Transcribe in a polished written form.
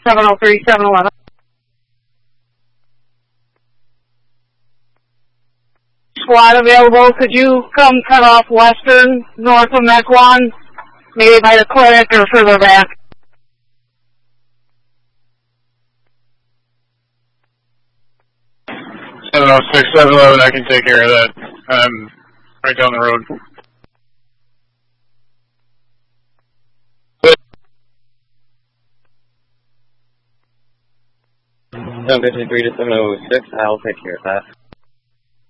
703, 711. Squad available. Could you come cut off Western, north of Mequon, maybe by the clinic or further back? Seven 706, 711, I can take care of that. I'm right down the road. 753 to 706, I'll take care of that.